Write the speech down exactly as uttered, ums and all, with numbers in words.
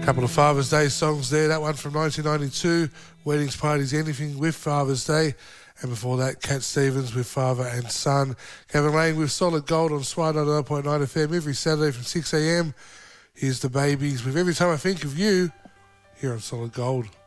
Couple of Father's Day songs there. That one from nineteen ninety-two, Weddings, Parties, Anything with Father's Day. And before that, Cat Stevens with Father and Son. Kevin Lang with Solid Gold on Swai ninety-nine point nine F M every Saturday from six a m. Here's the Babies with Every Time I Think of You here on Solid Gold.